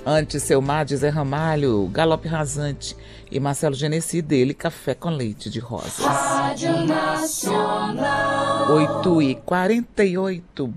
Antes, Seu Mar de Zé Ramalho, Galope Rasante e Marcelo Genesi dele, Café com Leite de Rosas. Rádio Nacional. 8h48.